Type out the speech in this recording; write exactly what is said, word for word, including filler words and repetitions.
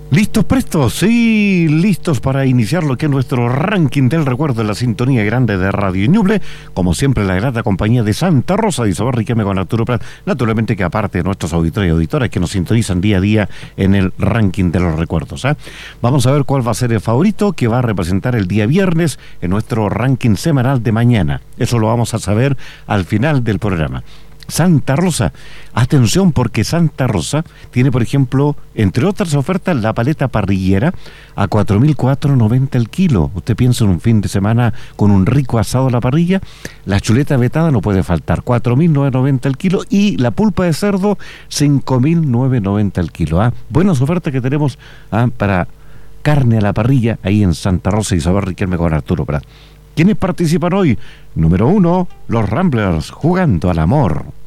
¿Listos, prestos? Sí, listos para iniciar lo que es nuestro ranking del recuerdo de la sintonía grande de Radio Ñuble. Como siempre, la grata compañía de Santa Rosa de Isabel Riquelme con Arturo Prat. Naturalmente que aparte de nuestros auditores y auditoras que nos sintonizan día a día en el ranking de los recuerdos, ¿eh? Vamos a ver cuál va a ser el favorito que va a representar el día viernes en nuestro ranking semanal de mañana. Eso lo vamos a saber al final del programa. Santa Rosa, atención porque Santa Rosa tiene, por ejemplo, entre otras ofertas, la paleta parrillera a cuatro mil cuatrocientos noventa el kilo. Usted piensa en un fin de semana con un rico asado a la parrilla, la chuleta vetada no puede faltar, cuatro mil novecientos noventa el kilo, y la pulpa de cerdo, cinco mil novecientos noventa el kilo. ¿ah? Buenas ofertas que tenemos ¿ah? para carne a la parrilla ahí en Santa Rosa y Isabel Riquelme con Arturo Prat. ¿Quiénes participan hoy? Número uno, los Ramblers, jugando al amor.